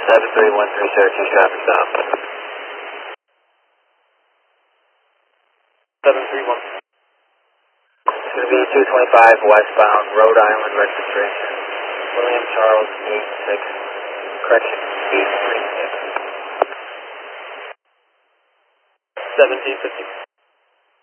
7313 Syracuse traffic stop. 731. It's going to be 225 westbound, Rhode Island registration. William Charles 86. Correction, 836. 1750.